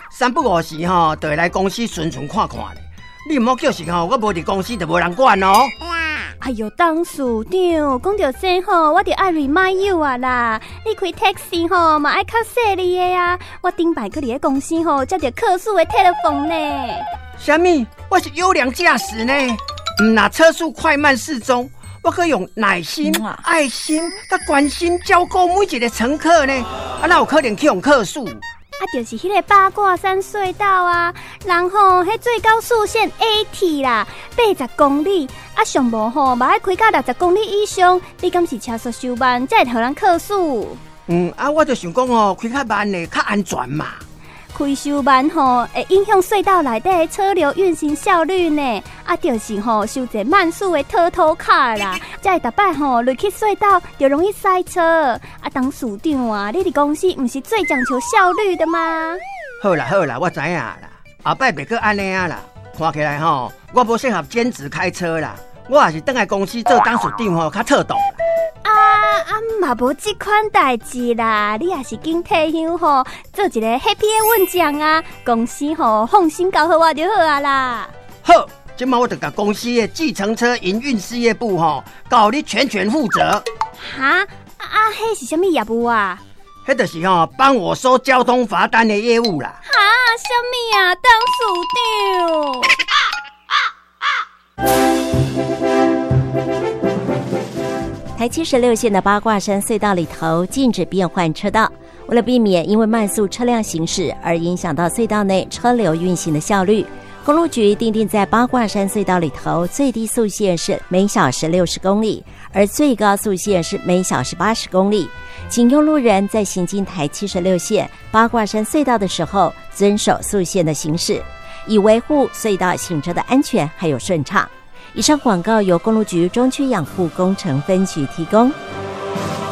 三不五时吼，就会来公司巡看看咧。你唔好叫是吼，我无伫公司就无人管哦。 哎呦，董事长，讲到这吼，我就爱 remind you 啊啦！你开 taxi 吼，嘛爱靠细利的啊！我顶摆去你的公司吼，接到客诉的 telephone 呢。 什么？我是优良驾驶呢？那车速快慢适中，我可以用耐心、爱心、甲关心照顾每一个乘客呢。哪有可能去用客诉？ 就是迄个八卦山隧道啊，人吼，迄最高速限 80啦，80公里，上无吼，嘛爱开到60公里以上，你敢是车速收慢，才会互人客诉？ 我就想讲吼，开较慢的较安全嘛。 开收慢吼，会影响隧道内底的车流运行效率呢。就是吼，收一慢速的拖卡啦，才会逐摆吼入去隧道就容易塞车。董事长啊，你伫公司毋是最讲求效率的吗？ 好啦，我知影啦，后摆袂阁安尼啊啦。看起来吼，我无适合兼职开车啦，我也是倒来公司做董事长吼，较妥当。 嘛无这款代志啦，你也是紧退休吼，做一个 happy 的稳将啊，公司吼放心交给我就好啊啦。 好，今晚我就甲公司的计程车营运事业部吼，交你全权负责。 哈？迄是什么业务啊？ 迄就是吼帮我收交通罚单的业务啦。 哈？什么啊？董事长。 台76线的八卦山隧道里头禁止变换车道，为了避免因为慢速车辆行驶而影响到隧道内车流运行的效率，公路局订定在八卦山隧道里头最低速限是每小时60公里，而最高速限是每小时80公里。请用路人在行经台76线八卦山隧道的时候遵守速限的行驶，以维护隧道行车的安全还有顺畅。以上广告由公路局中区养护工程分局提供。